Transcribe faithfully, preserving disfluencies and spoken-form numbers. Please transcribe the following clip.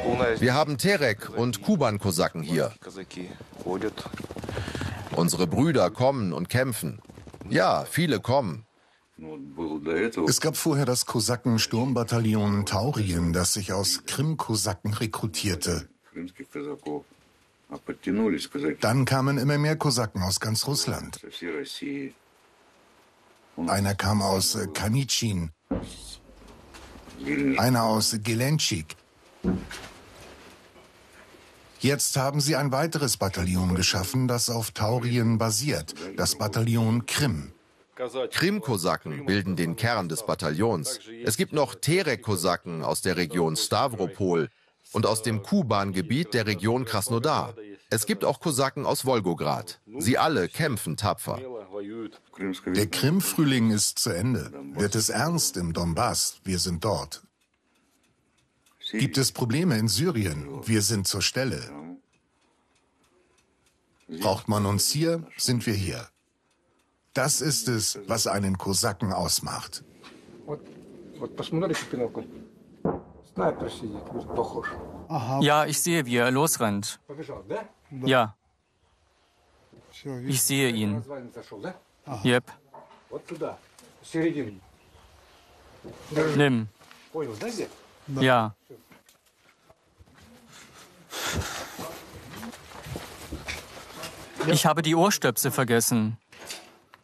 Wir haben Terek und Kuban-Kosaken hier. Unsere Brüder kommen und kämpfen. Ja, viele kommen. Es gab vorher das Kosaken-Sturmbataillon Taurien, das sich aus Krim-Kosaken rekrutierte. Dann kamen immer mehr Kosaken aus ganz Russland. Einer kam aus Kanitschin, einer aus Gelenchik. Jetzt haben sie ein weiteres Bataillon geschaffen, das auf Taurien basiert, das Bataillon Krim. Krim-Kosaken bilden den Kern des Bataillons. Es gibt noch Terek-Kosaken aus der Region Stavropol und aus dem Kuban-Gebiet der Region Krasnodar. Es gibt auch Kosaken aus Wolgograd. Sie alle kämpfen tapfer. Der Krim-Frühling ist zu Ende. Wird es ernst im Donbass? Wir sind dort. Gibt es Probleme in Syrien? Wir sind zur Stelle. Braucht man uns hier, sind wir hier. Das ist es, was einen Kosaken ausmacht. Ja, ich sehe, wie er losrennt. Ja. Ich sehe ihn. Yep. Nimm. Ja. Ich habe die Ohrstöpsel vergessen.